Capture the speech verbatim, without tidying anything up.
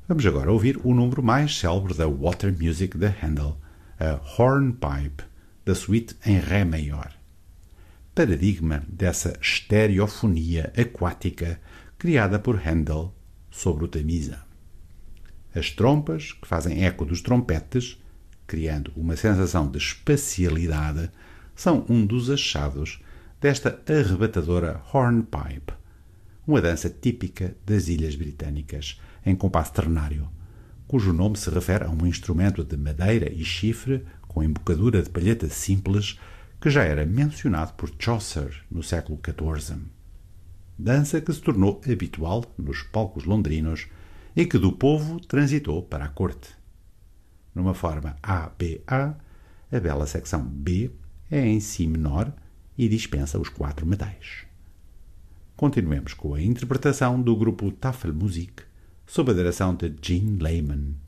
Vamos agora ouvir o número mais célebre da Water Music de Handel, a Hornpipe, da suíte em Ré maior. Paradigma dessa estereofonia aquática criada por Handel sobre o Tamisa. As trompas, que fazem eco dos trompetes, criando uma sensação de espacialidade, são um dos achados desta arrebatadora Hornpipe, uma dança típica das Ilhas Britânicas, em compasso ternário, cujo nome se refere a um instrumento de madeira e chifre com embocadura de palheta simples que já era mencionado por Chaucer no século catorze. Dança que se tornou habitual nos palcos londrinos e que do povo transitou para a corte. Numa forma A B A, a bela secção B é em Si menor e dispensa os quatro metais. Continuemos com a interpretação do grupo Tafelmusik sob a direção de Gene Lehman.